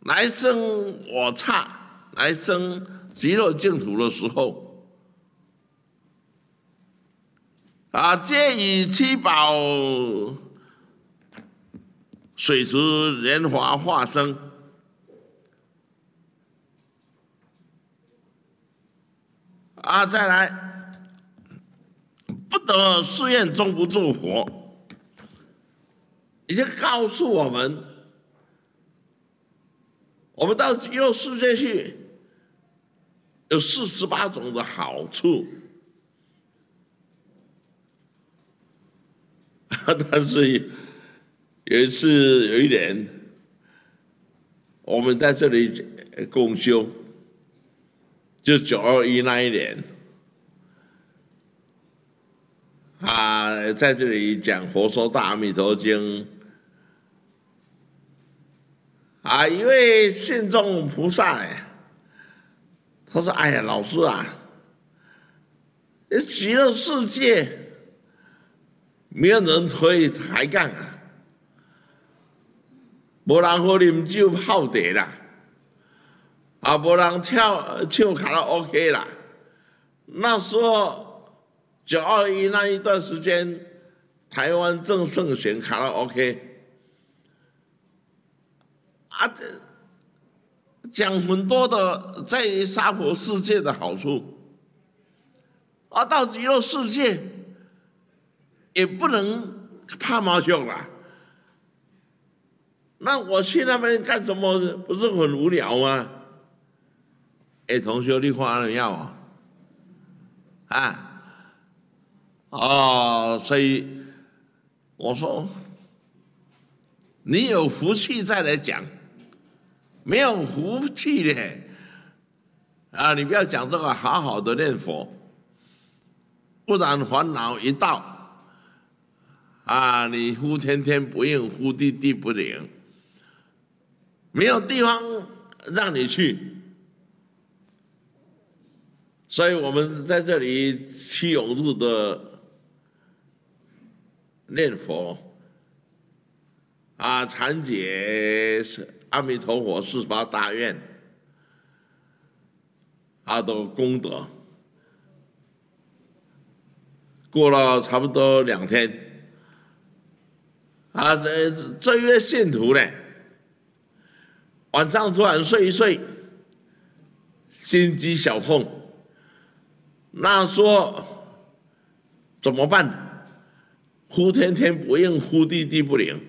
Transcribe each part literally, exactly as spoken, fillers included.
来生我刹，来生极乐净土的时候，啊，皆以七宝水池莲华化生。啊，再来，不得誓愿终不做佛，已经告诉我们，我们到极乐世界去，有四十八种的好处，但是有一次有一年，我们在这里共修。就九二一那一年，啊，在这里讲《佛说大阿弥陀经》，啊，一位信众菩萨呢，他说：“哎呀，老师啊，极乐世界没有人可以抬杠啊，没人喝啉酒泡茶啦。”啊，无人跳唱卡拉 OK 啦。那时候九二一那一段时间，台湾正盛行卡拉 OK， 啊，讲很多的在娑婆世界的好处，啊，到极乐世界也不能怕毛球啦。那我去那边干什么？不是很无聊吗？哎、欸，同学，你看人要啊？啊，哦，所以我说，你有福气再来讲，没有福气的啊，你不要讲这个，好好的念佛，不然烦恼一到，啊，你呼天天不应，呼地地不灵，没有地方让你去。所以我们在这里七永日的念佛啊，禅解阿弥陀佛四十八大愿啊的功德，过了差不多两天啊，这这一位信徒呢，晚上突然睡一睡，心肌小痛。那说怎么办？呼天天不应，呼地地不灵，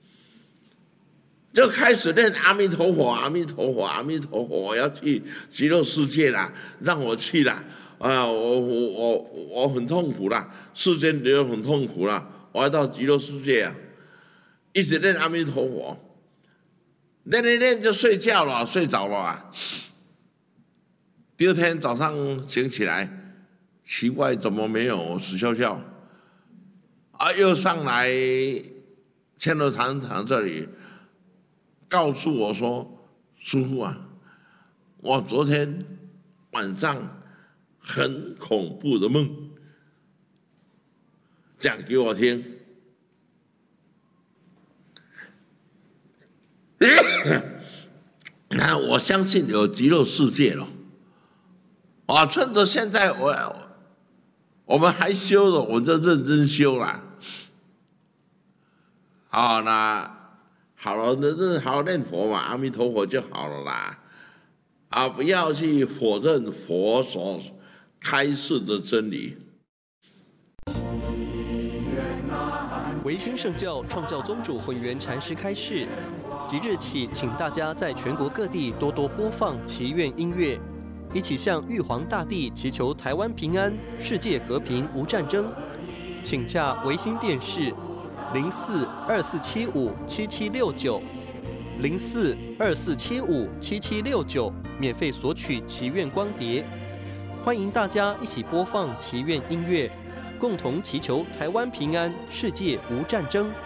就开始念阿弥陀佛，阿弥陀佛，阿弥陀佛，我要去极乐世界啦，让我去啦！啊，我我我我很痛苦啦，世间流很痛苦啦，我要到极乐世界啊！一直念阿弥陀佛，念念念就睡觉了，睡着了啊！第二天早上醒起来。奇怪，怎么没有死翘翘？啊，又上来千罗堂堂这里，告诉我说：“师父啊，我昨天晚上很恐怖的梦，讲给我听。”那我相信有极乐世界了。啊，趁着现在我。我们还修了，我就认真修啦。好，那好了，认真好好念佛嘛，阿弥陀佛就好了啦。啊，不要去否认佛所开示的真理。 维新圣教创教宗主混元禅师开示，即日起，请大家在全国各地多多播放祈愿音乐。一起向玉皇大帝祈求台湾平安、世界和平、无战争。请洽维新电视零四二四七五七七六九零四二四七五七七六九，免费索取祈愿光碟。欢迎大家一起播放祈愿音乐，共同祈求台湾平安、世界无战争。